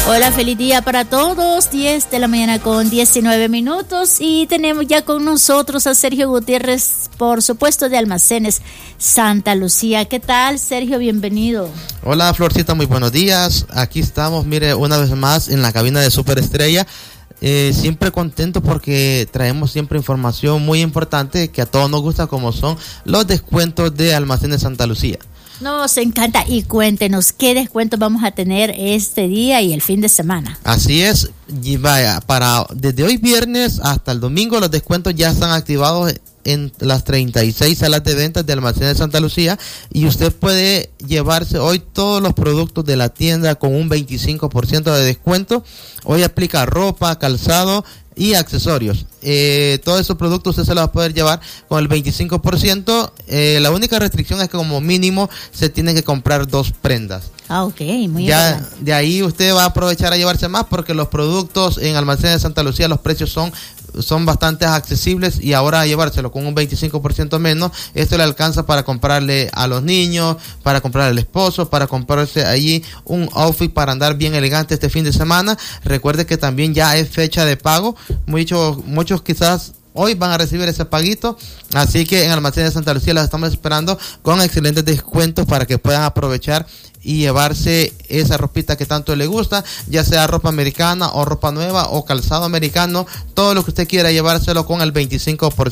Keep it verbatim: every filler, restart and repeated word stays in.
Hola, feliz día para todos, diez de la mañana con diecinueve minutos y tenemos ya con nosotros a Sergio Gutiérrez, por supuesto, de Almacenes Santa Lucía. ¿Qué tal, Sergio? Bienvenido. Hola, Florcita, muy buenos días. Aquí estamos, mire, una vez más en la cabina de Superestrella. Eh, siempre contento porque traemos siempre información muy importante que a todos nos gusta, como son los descuentos de Almacenes Santa Lucía. Nos encanta, y cuéntenos qué descuentos vamos a tener este día y el fin de semana. Así es, y vaya, para desde hoy viernes hasta el domingo los descuentos ya están activados en las treinta y seis salas de ventas de Almacenes de Santa Lucía, y usted puede llevarse hoy todos los productos de la tienda con un veinticinco por ciento de descuento. Hoy aplica ropa, calzado y accesorios. Eh, todos esos productos usted se los va a poder llevar con el veinticinco por ciento. Eh, la única restricción es que como mínimo se tienen que comprar dos prendas. Ah, ok, muy ya importante. De ahí usted va a aprovechar a llevarse más, porque los productos en Almacenes de Santa Lucía, los precios son son bastante accesibles, y ahora llevárselo con un veinticinco por ciento menos, esto le alcanza para comprarle a los niños, para comprarle al esposo, para comprarse allí un outfit para andar bien elegante este fin de semana. Recuerde que también ya es fecha de pago, muchos, muchos quizás hoy van a recibir ese paguito, así que en Almacenes de Santa Lucía los estamos esperando con excelentes descuentos para que puedan aprovechar y llevarse esa ropita que tanto le gusta, ya sea ropa americana o ropa nueva o calzado americano, todo lo que usted quiera, llevárselo con el veinticinco por ciento